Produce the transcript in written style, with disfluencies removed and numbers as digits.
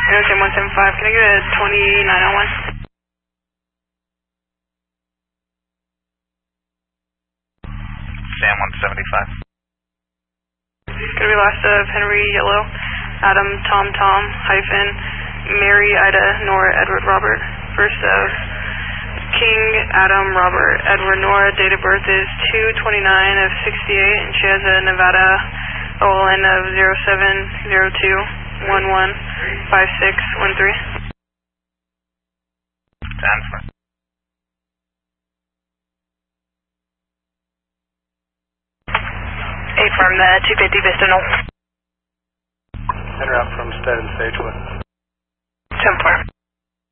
Sam 175, can I get a 2901? Sam 175. Gonna be last of Henry Yellow, Adam Tom Tom hyphen Mary Ida Nora Edward Robert. First of King Adam Robert Edward Nora. Date of birth is 2/29 of 68, and she has a Nevada OLN of 0702115613. Transfer. From the 250 Vista Knoll. En route from Stead and Sagewood. 10-4.